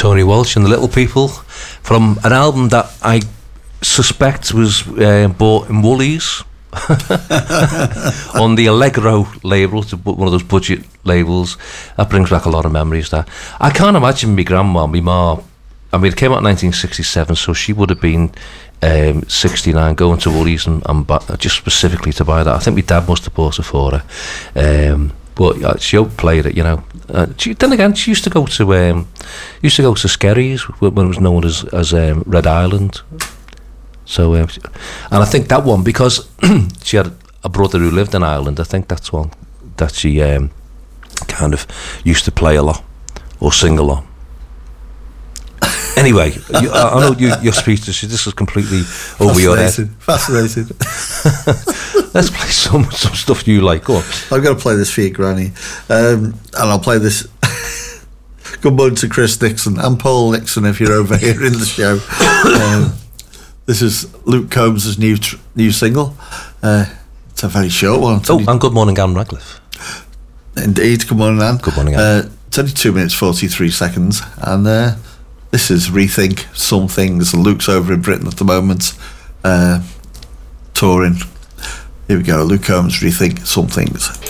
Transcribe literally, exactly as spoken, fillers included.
Tony Walsh and the Little People, from an album that I suspect was uh, bought in Woolies on the Allegro label, to one of those budget labels. That brings back a lot of memories. That I can't imagine my grandma, my ma. I mean, it came out in nineteen sixty-seven, so she would have been um, sixty-nine, going to Woolies and, and buy, just specifically to buy that. I think my dad must have bought it for her. Um, but uh, she outplayed it, you know. Uh, she, then again, she used to go to um, used to go to Skerries when it was known as as um, Red Island. So, um, and I think that one, because she had a brother who lived in Ireland, I think that's one that she um, kind of used to play a lot or sing a lot. Anyway, you, I, I know you, your speech, this is completely over your head. Fascinating. Let's play some some stuff you like. Go on. I'm going to play this for you, Granny. Um, and I'll play this. Good morning to Chris Nixon and Paul Nixon if you're over here in the show. Um, this is Luke Combs' new tr- new single. Uh, it's a very short one. Oh, and good morning, Anne Radcliffe. Indeed, good morning, Anne. Good morning, Anne. Uh, it's only two minutes forty-three seconds, and uh, this is Rethink Some Things. Luke's over in Britain at the moment, uh, touring. Here we go, Luke Combs, Rethink Some Things.